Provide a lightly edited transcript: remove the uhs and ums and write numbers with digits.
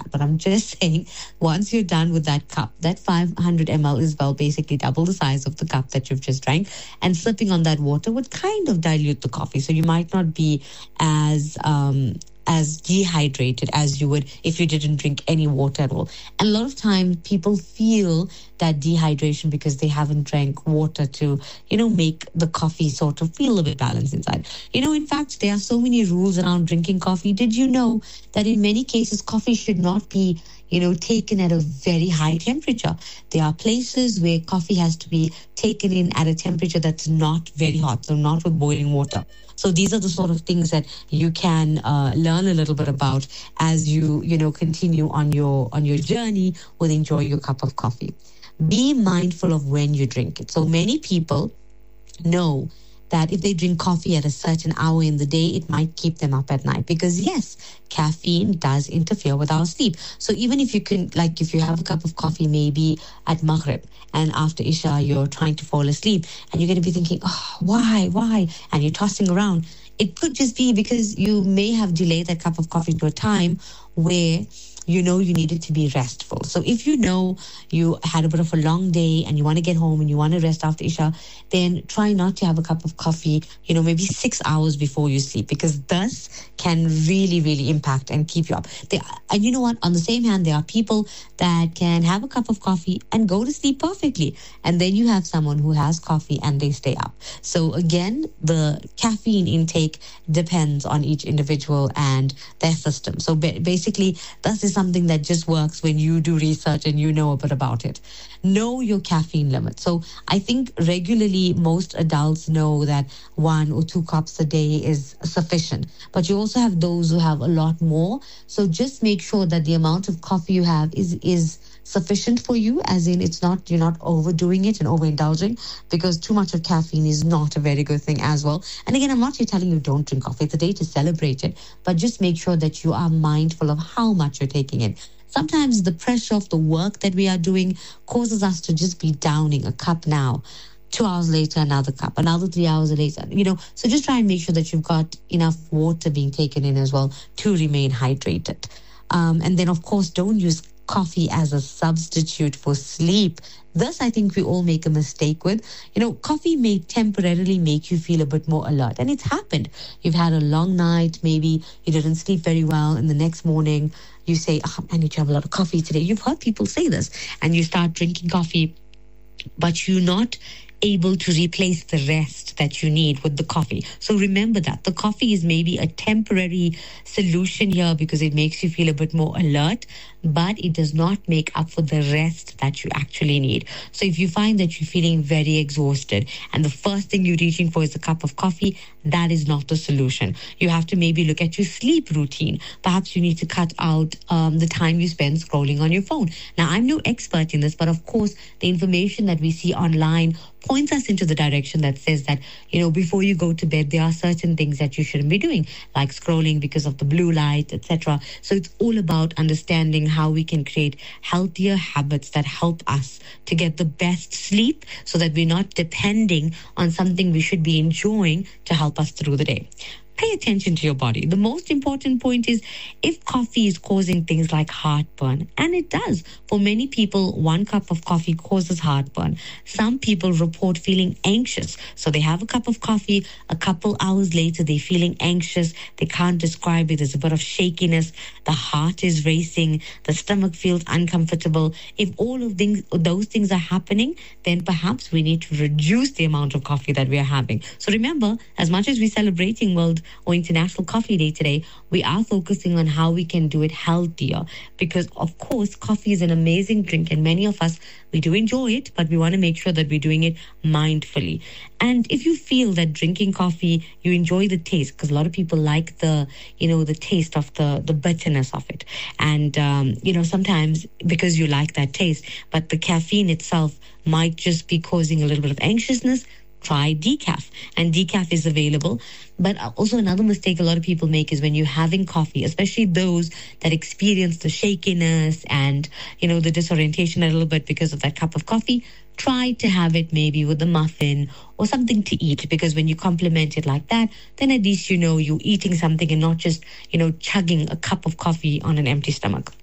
But I'm just saying, once you're done with that cup, that 500 ml is well basically double the size of the cup that you've just drank. And sipping on that water would kind of dilute the coffee. So you might not be as dehydrated as you would if you didn't drink any water at all. And a lot of time people feel that dehydration because they haven't drank water to, make the coffee sort of feel a bit balanced inside. In fact, there are so many rules around drinking coffee. Did you know that in many cases, coffee should not be taken at a very high temperature? There are places where coffee has to be taken in at a temperature that's not very hot, so not with boiling water. So these are the sort of things that you can learn a little bit about as you continue on your journey with enjoy your cup of coffee. Be mindful of when you drink it. So many people know that if they drink coffee at a certain hour in the day, it might keep them up at night. Because yes, caffeine does interfere with our sleep. So even if you can, like if you have a cup of coffee maybe at Maghrib and after Isha, you're trying to fall asleep and you're going to be thinking, oh, why? And you're tossing around. It could just be because you may have delayed that cup of coffee to a time where you needed to be restful. So if you had a bit of a long day and you want to get home and you want to rest after Isha, then try not to have a cup of coffee, maybe 6 hours before you sleep, because this can really, really impact and keep you up. And you know what? On the same hand, there are people that can have a cup of coffee and go to sleep perfectly. And then you have someone who has coffee and they stay up. So again, the caffeine intake depends on each individual and their system. So basically, this is something that just works when you do research and you know a bit about it. Know your caffeine limit. So I think regularly most adults know that 1 or 2 cups a day is sufficient. But you also have those who have a lot more. So just make sure that the amount of coffee you have is sufficient for you, as in you're not overdoing it and overindulging, because too much of caffeine is not a very good thing as well. And again, I'm not here telling you don't drink coffee. It's a day to celebrate it, but just make sure that you are mindful of how much you're taking in. Sometimes the pressure of the work that we are doing causes us to just be downing a cup now. 2 hours later, another cup, another 3 hours later, so just try and make sure that you've got enough water being taken in as well to remain hydrated. And then, of course, don't use coffee as a substitute for sleep. This, I think we all make a mistake with. Coffee may temporarily make you feel a bit more alert. And it's happened. You've had a long night. Maybe you didn't sleep very well. And the next morning, you say, I need to have a lot of coffee today. You've heard people say this. And you start drinking coffee, but you're not able to replace the rest that you need with the coffee. So remember that the coffee is maybe a temporary solution here because it makes you feel a bit more alert, but it does not make up for the rest that you actually need. So if you find that you're feeling very exhausted and the first thing you're reaching for is a cup of coffee, that is not the solution. You have to maybe look at your sleep routine. Perhaps you need to cut out the time you spend scrolling on your phone. Now, I'm no expert in this, but of course, the information that we see online points us into the direction that says that, before you go to bed, there are certain things that you shouldn't be doing, like scrolling because of the blue light, etc. So it's all about understanding how we can create healthier habits that help us to get the best sleep so that we're not depending on something we should be enjoying to help us through the day. Pay attention to your body. The most important point is if coffee is causing things like heartburn, and it does. For many people, 1 cup of coffee causes heartburn. Some people report feeling anxious. So they have a cup of coffee, a couple hours later, they're feeling anxious. They can't describe it. There's a bit of shakiness. The heart is racing. The stomach feels uncomfortable. If all of those things are happening, then perhaps we need to reduce the amount of coffee that we are having. So remember, as much as we're celebrating World or International Coffee Day today, we are focusing on how we can do it healthier, because of course coffee is an amazing drink and many of us, we do enjoy it, but we want to make sure that we're doing it mindfully. And if you feel that drinking coffee, you enjoy the taste, because a lot of people like the taste of the bitterness of it. And, sometimes because you like that taste, but the caffeine itself might just be causing a little bit of anxiousness, try decaf. And decaf is available. But also another mistake a lot of people make is when you're having coffee, especially those that experience the shakiness and, the disorientation a little bit because of that cup of coffee, try to have it maybe with a muffin or something to eat, because when you complement it like that, then at least you're eating something and not just, chugging a cup of coffee on an empty stomach.